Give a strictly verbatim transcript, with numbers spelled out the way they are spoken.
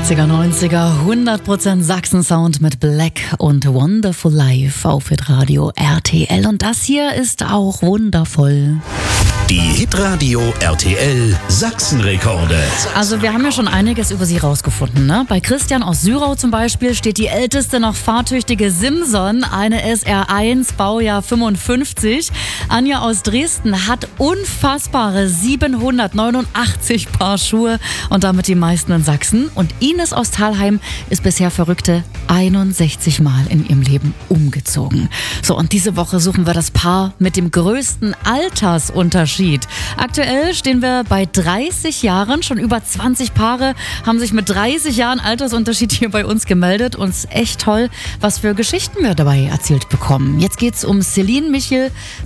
achtziger, neunziger, hundert Prozent Sachsen-Sound mit Black und Wonderful Life auf Hitradio R T L. Und das hier ist auch wundervoll. Die Hitradio R T L Sachsenrekorde. Also wir haben ja schon einiges über sie rausgefunden, ne? Bei Christian aus Syrau zum Beispiel steht die älteste noch fahrtüchtige Simson, eine S R eins, Baujahr fünfundfünfzig. Anja aus Dresden hat unfassbare siebenhundertneunundachtzig Paar Schuhe und damit die meisten in Sachsen. Und Ines aus Thalheim ist bisher verrückte einundsechzig Mal in ihrem Leben umgezogen. So, und diese Woche suchen wir das Paar mit dem größten Altersunterschied. Aktuell stehen wir bei dreißig Jahren. Schon über zwanzig Paare haben sich mit dreißig Jahren Altersunterschied hier bei uns gemeldet. Und es ist echt toll, was für Geschichten wir dabei erzählt bekommen. Jetzt geht's um Celine Michel,